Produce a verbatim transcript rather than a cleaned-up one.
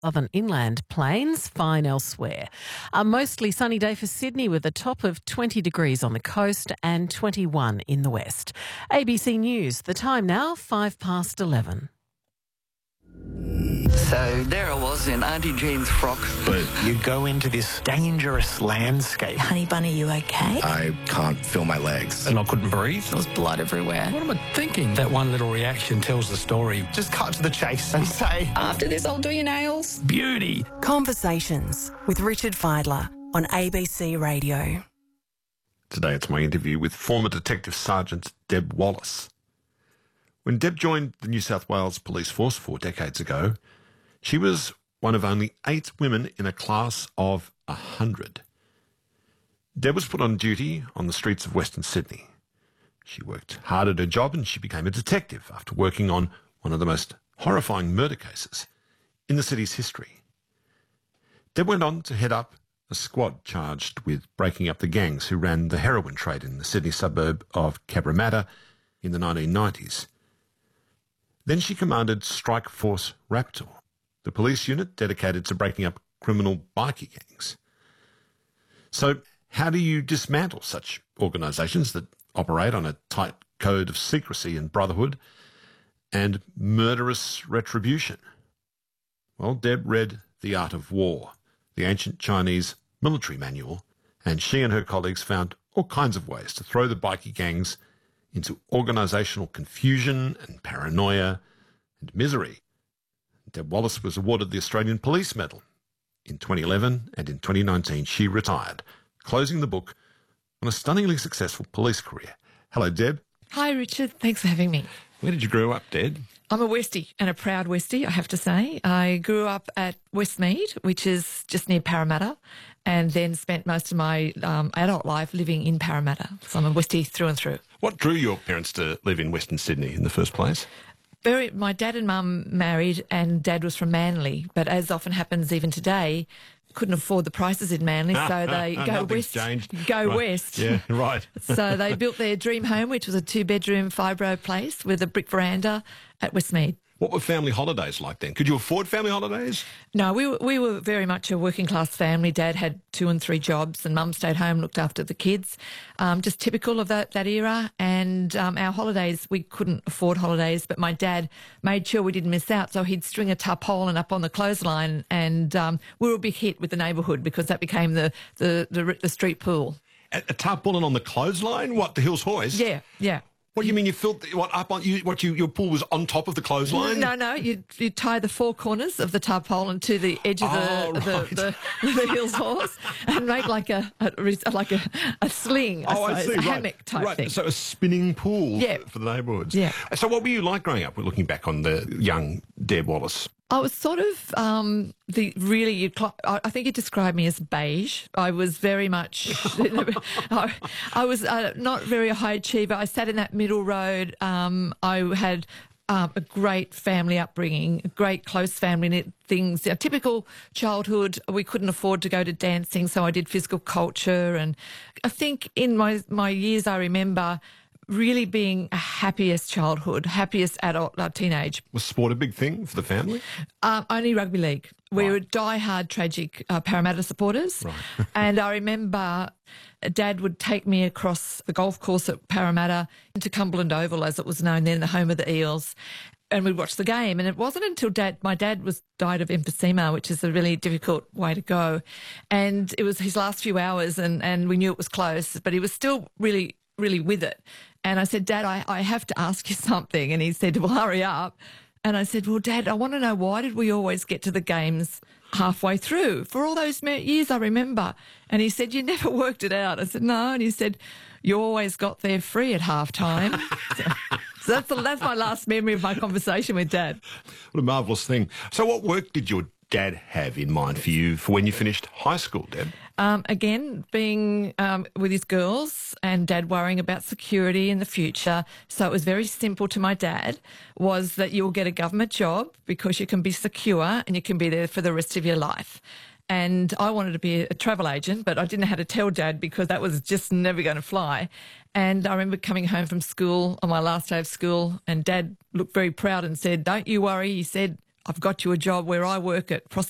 Southern inland plains, fine elsewhere. A mostly sunny day for Sydney with a top of twenty degrees on the coast and twenty-one in the west. A B C News, the time now, five past eleven. So there I was in Auntie Jean's frock. But you go into this dangerous landscape. Honey Bunny, you okay? I can't feel my legs. And I couldn't breathe. There was blood everywhere. What am I thinking? That one little reaction tells the story. Just cut to the chase and say, After this, I'll do your nails. beauty. Conversations with Richard Fidler on A B C Radio. Today it's my interview with former Detective Sergeant Deb Wallace. When Deb joined the New South Wales Police Force four decades ago, she was one of only eight women in a class of a hundred. Deb was put on duty on the streets of Western Sydney. She worked hard at her job and she became a detective after working on one of the most horrifying murder cases in the city's history. Deb went on to head up a squad charged with breaking up the gangs who ran the heroin trade in the Sydney suburb of Cabramatta in the nineteen nineties. Then she commanded Strike Force Raptor, the police unit dedicated to breaking up criminal bikie gangs. So how do you dismantle such organisations that operate on a tight code of secrecy and brotherhood and murderous retribution? Well, Deb read The Art of War, the ancient Chinese military manual, and she and her colleagues found all kinds of ways to throw the bikie gangs into organisational confusion and paranoia and misery. Deb Wallace was awarded the Australian Police Medal in twenty eleven, and in twenty nineteen she retired, closing the book on a stunningly successful police career. Hello, Deb. Hi, Richard. Thanks for having me. Where did you grow up, Deb? I'm a Westie and a proud Westie, I have to say. I grew up at Westmead, which is just near Parramatta, and then spent most of my um, adult life living in Parramatta. So I'm a Westie through and through. What drew your parents to live in Western Sydney in the first place? Very, my dad and mum married, and Dad was from Manly, but as often happens even today, couldn't afford the prices in Manly, so they go west. Changed. Go right. west. Yeah, right. So they built their dream home, which was a two-bedroom, five-row place with a brick veranda at Westmead. What were family holidays like then? Could you afford family holidays? No, we were, we were very much a working class family. Dad had two and three jobs and Mum stayed home, looked after the kids. Um, just typical of that, that era. And um, our holidays, we couldn't afford holidays, but my dad made sure we didn't miss out. So he'd string a tarpaulin up on the clothesline, and um, we were a big hit with the neighbourhood because that became the, the, the, the street pool. A, a tarpaulin on the clothesline? What, the Hills Hoist? Yeah, yeah. What do you mean you filled the, what up on you? What you your pool was on top of the clothesline? No, no. You you tie the four corners of the tarpaulin to the edge of the Oh, right. the, the, the Hills Horse and make like a, a like a, a sling. I Oh, I suppose, see. a Right. hammock type right. thing. So a spinning pool Yeah. for the neighbourhoods. Yeah. So what were you like growing up? We're looking back on the young Deb Wallace. I was sort of um, the really. You, I I think you described me as beige. I was very much. I, I was uh, not very a high achiever. I sat in that middle road. Um, I had um, a great family upbringing, a great close family knit things. A typical childhood. We couldn't afford to go to dancing, so I did physical culture. And I think in my my years, I remember really being a happiest childhood, happiest adult, uh, teenage. Was sport a big thing for the family? Um, only rugby league. We Right. were die-hard, tragic uh, Parramatta supporters. Right. And I remember Dad would take me across the golf course at Parramatta into Cumberland Oval, as it was known then, the home of the Eels, and we'd watch the game. And it wasn't until Dad, my dad was died of emphysema, which is a really difficult way to go. And it was his last few hours, and, and we knew it was close, but he was still really, really with it. And I said, Dad, I, I have to ask you something. And he said, well, hurry up. And I said, well, Dad, I want to know, why did we always get to the games halfway through for all those years I remember? And he said, you never worked it out. I said, no. And he said, you always got there free at half time. so, so that's, the, that's my last memory of my conversation with Dad. What a marvellous thing. So what work did your dad have in mind for you for when you finished high school, Deb? Um, again, being um, with his girls and Dad worrying about security in the future. So it was very simple to my dad, was that you'll get a government job because you can be secure and you can be there for the rest of your life. And I wanted to be a travel agent, but I didn't know how to tell Dad because that was just never going to fly. And I remember coming home from school on my last day of school, and Dad looked very proud and said, don't you worry. He said, I've got you a job where I work at